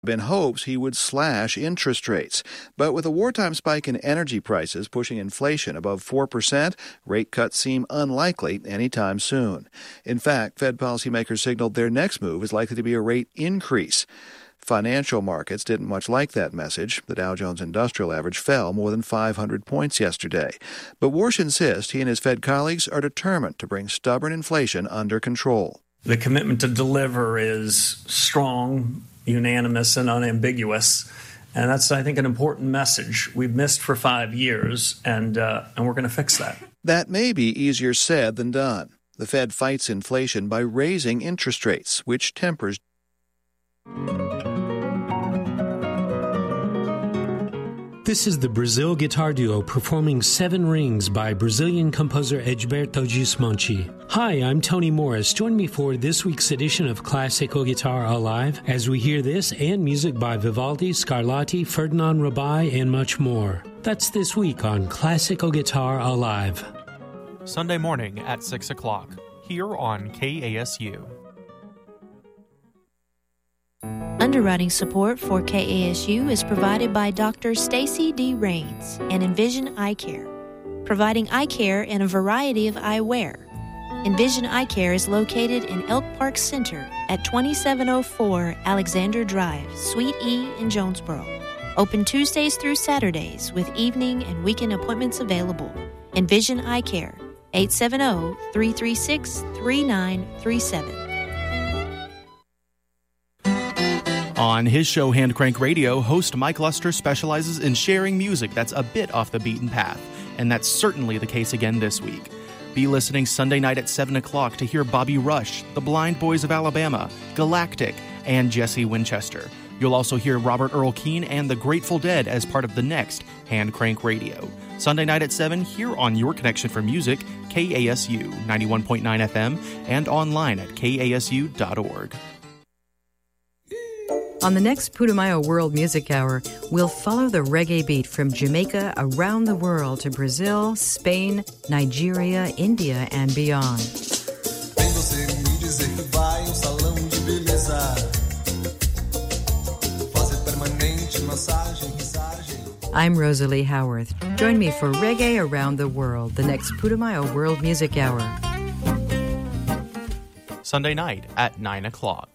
been hopes he would slash interest rates. But with a wartime spike in energy prices pushing inflation above 4%, rate cuts seem unlikely anytime soon. In fact, Fed policymakers signaled their next move is likely to be a rate increase. Financial markets didn't much like that message. The Dow Jones Industrial Average fell more than 500 points yesterday. But Warsh insists he and his Fed colleagues are determined to bring stubborn inflation under control. The commitment to deliver is strong, unanimous, and unambiguous. And that's, I think, an important message. We've missed for 5 years, and we're going to fix that. That may be easier said than done. The Fed fights inflation by raising interest rates, which tempers. This is the Brazil Guitar Duo performing Seven Rings by Brazilian composer Egberto Gismonti. Hi, I'm Tony Morris. Join me for this week's edition of Classical Guitar Alive as we hear this and music by Vivaldi, Scarlatti, Ferdinand Rabai, and much more. That's this week on Classical Guitar Alive. Sunday morning at 6 o'clock, here on KASU. Underwriting support for KASU is provided by Dr. Stacy D. Rains and Envision Eye Care, providing eye care in a variety of eyewear. Envision Eye Care is located in Elk Park Center at 2704 Alexander Drive, Suite E in Jonesboro. Open Tuesdays through Saturdays with evening and weekend appointments available. Envision Eye Care, 870-336-3937. On his show, Hand Crank Radio, host Mike Luster specializes in sharing music that's a bit off the beaten path, and that's certainly the case again this week. Be listening Sunday night at 7 o'clock to hear Bobby Rush, The Blind Boys of Alabama, Galactic, and Jesse Winchester. You'll also hear Robert Earl Keen and the Grateful Dead as part of the next Hand Crank Radio. Sunday night at 7 here on Your Connection for Music, KASU 91.9 FM, and online at kasu.org. On the next Putumayo World Music Hour, we'll follow the reggae beat from Jamaica around the world to Brazil, Spain, Nigeria, India, and beyond. I'm Rosalie Howarth. Join me for Reggae Around the World, the next Putumayo World Music Hour. Sunday night at 9 o'clock.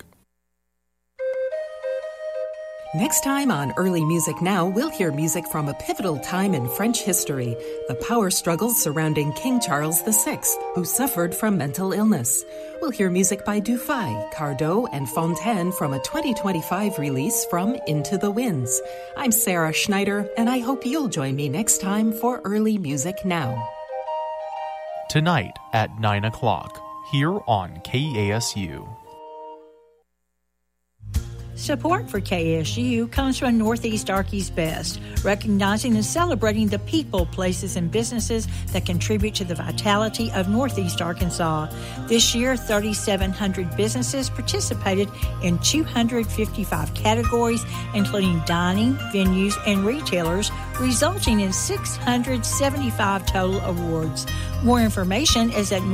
Next time on Early Music Now, we'll hear music from a pivotal time in French history, the power struggles surrounding King Charles VI, who suffered from mental illness. We'll hear music by Dufay, Cardot, and Fontaine from a 2025 release from Into the Winds. I'm Sarah Schneider, and I hope you'll join me next time for Early Music Now. Tonight at 9 o'clock, here on KASU. Support for KSU comes from Northeast Arkansas Best, recognizing and celebrating the people, places, and businesses that contribute to the vitality of Northeast Arkansas. This year, 3,700 businesses participated in 255 categories, including dining, venues, and retailers, resulting in 675 total awards. More information is at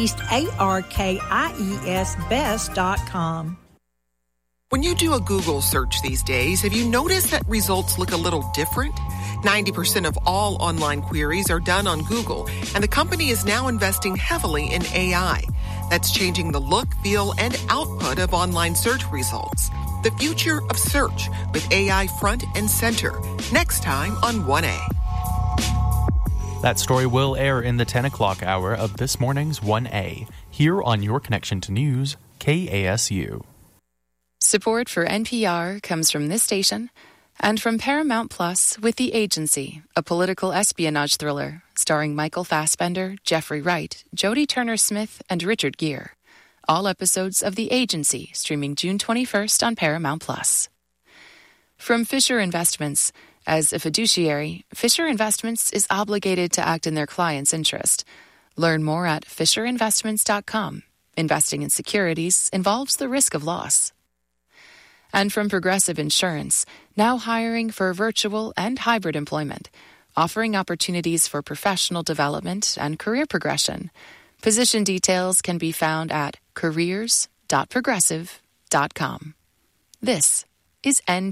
northeastarkiesbest.com. When you do a Google search these days, have you noticed that results look a little different? 90% of all online queries are done on Google, and the company is now investing heavily in AI. That's changing the look, feel, and output of online search results. The future of search with AI front and center. Next time on 1A. That story will air in the 10 o'clock hour of this morning's 1A, here on Your Connection to News, KASU. Support for NPR comes from this station and from Paramount Plus with The Agency, a political espionage thriller starring Michael Fassbender, Jeffrey Wright, Jodie Turner-Smith, and Richard Gere. All episodes of The Agency streaming June 21st on Paramount Plus. From Fisher Investments. As a fiduciary, Fisher Investments is obligated to act in their client's interest. Learn more at FisherInvestments.com. Investing in securities involves the risk of loss. And from Progressive Insurance, now hiring for virtual and hybrid employment, offering opportunities for professional development and career progression. Position details can be found at careers.progressive.com. This is